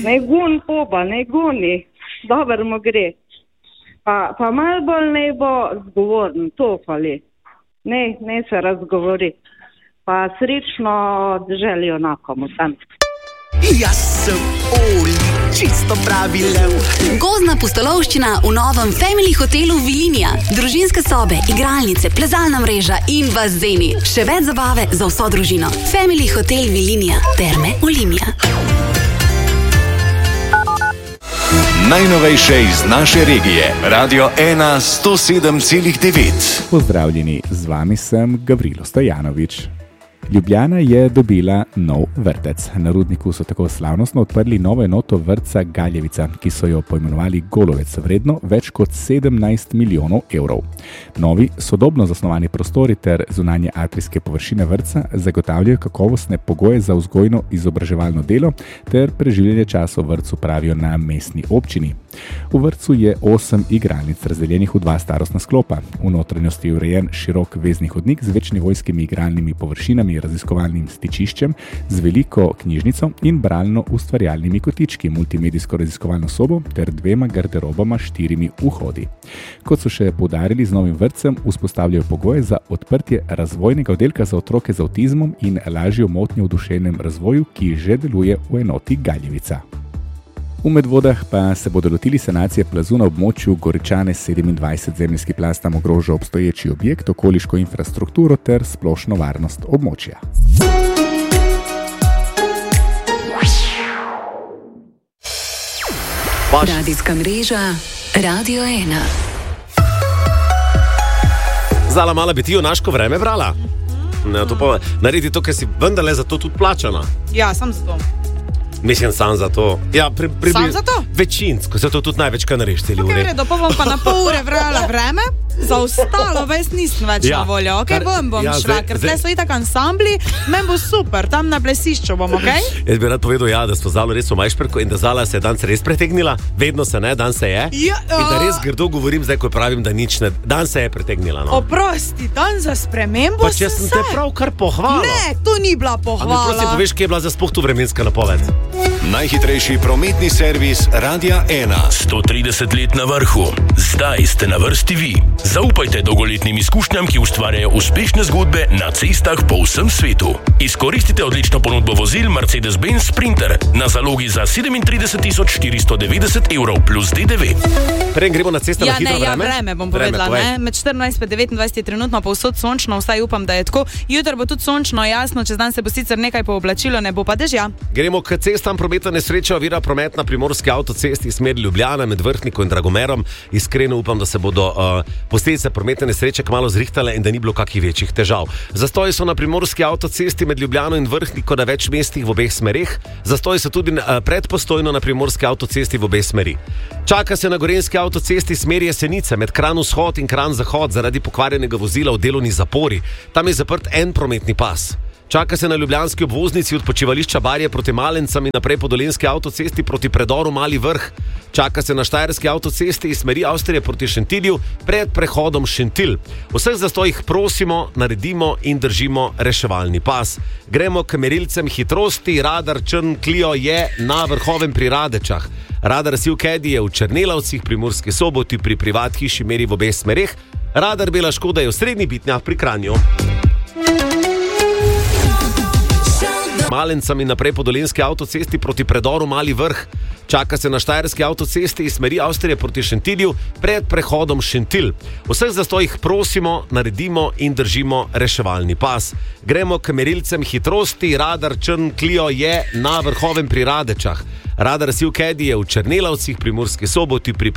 ne gun poba, ne goni, dobro mu gre. Pa malo bolj ne bo zgovoren, to fali. Ne se razgovori. Pa srečno želijo nakomu tam. Jaz sem Oli, čisto pravi lev. Gozdna pustolovščina v novem Family hotelu Vilinija. Družinske sobe, igralnice, plezalna mreža in bazeni. Še več zabave za vso družino. Family hotel Vilinija. Terme Olimia. Najnovejše iz naše regije. Radio 1 107,9. Pozdravljeni, z vami sem Gavrilo Stojanovič. Ljubljana je dobila nov vrtec. Na Rudniku so tako slavnostno odprli novo enoto vrtca Galjevica, ki so jo poimenovali Golovec, vredno več kot 17 milijonov evrov. Novi, sodobno zasnovani prostori ter zunanje atrijske površine vrtca zagotavljajo kakovostne pogoje za vzgojno-izobraževalno delo ter preživljanje časa v vrtcu, pravijo na mestni občini. V vrtcu je 8 igralnic, razdeljenih v 2 starostna sklopa. V notranjosti je urejen širok vezni hodnik z večnivojskimi igralnimi površinami, raziskovalnim stičiščem, z veliko knjižnico in bralno-ustvarjalnimi kotički, multimedijsko raziskovalno sobo ter 2 garderobama s 4 vhodi. Kot so še poudarili, z novim vrtcem vzpostavljajo pogoje za odprtje razvojnega oddelka za otroke z avtizmom in lažjo motnjo v duševnem razvoju, ki že deluje v enoti Galjevica. V Medvodah pa se bodo lotili sanacije plazu na območju Goričane 27. Zemeljski plaz tam ogroža obstoječi objekt, okoliško infrastrukturo ter splošno varnost območja. Radijska mreža Radio 1. Zala mala bi ti junaško vreme brala? Ne, to pa naredi to, ker si vendarle za to tudi plačana. Ja, sam za to. Mislim, sam za to. Ja, sam za to? Večinsko, zato tudi največ, kaj nareš celi uri. Ok, pa bom pa na pol ure vrala vreme, za ostalo ves nisem več na voljo. Ok, bom šla, ker tle so itak ansambli, men bo super, tam na plesišču bom, ok? Jaz bi rad povedal, da smo Zalo res v Majšperku in da Zala se je danes res pretegnila, vedno se ne, dan se je. In da res grdo govorim zdaj, ko pravim, da nič ne, dan se je pretegnila. No. Oprosti, dan za spremembo pa če sem te pravkar pohvala. Ne, to ni bila pohvala. A mi prosim poveš, kje je bila za sploh tu vremenska napoved? Najhitrejši prometni servis Radia 1. 130 let na vrhu. Zdaj ste na vrsti vi. Zaupajte dolgoletnim izkušnjam, ki ustvarjajo uspešne zgodbe na cestah po vsem svetu. Izkoristite odlično ponudbo vozil Mercedes-Benz Sprinter na zalogi za 37.490 evrov plus DDV. Prej gremo na cesto na hitro vreme. Vreme bom povedala. Med 14 in 29 je trenutno povsod sončno, vsaj upam, da je tako. Jutro bo tudi sončno, jasno, čez dan se bo sicer nekaj pooblačilo, ne bo pa dežja. Gremo k cestam. Prometna nesreča ovira promet na primorski avtocesti smer Ljubljana med Vrhnikom in Dragomerom. Iskreno upam, da se bodo posledice prometne nesreče kmalu zrihtale in da ni bilo kakih večjih težav. Zastoji so na primorski avtocesti med Ljubljano in Vrhnikom na več mestih v obeh smereh. Zastoji so tudi pred Postojno na primorski avtocesti v obeh smeri. Čaka se na gorenjski avtocesti smer Jesenice med Kranj vzhod in Kranj zahod zaradi pokvarjenega vozila v delovni zapori. Tam je zaprt en prometni pas. Čaka se na ljubljanski obvoznici od počivališča Barje proti Malencam in naprej po dolenjski avtocesti proti predoru Mali Vrh. Čaka se na štajerski avtocesti iz smeri Avstrije proti Šentilju pred prehodom Šentilj. V vseh zastojih prosimo, naredimo in držimo reševalni pas. Gremo k merilcem hitrosti. Radar Črn Clio je na Vrhovem pri Radečah. Radar Silkedi je v Črnelavcih, pri Murski Soboti, pri privat hiši meri v obeh smereh. Radar Bela Škoda je v Srednjih Bitnjah pri Kranju. Malencam in naprej po dolenjski avtocesti proti predoru Mali Vrh. Čaka se na štajerski avtocesti iz smeri Avstrije proti Šentilju pred prehodom Šentilj. V vseh zastojih prosimo, naredimo in držimo reševalni pas. Gremo k merilcem hitrosti. Radar Črn Clio je na Vrhovem pri Radečah. Radar Silkedi je v Črnelavcih, pri Murski Soboti, pri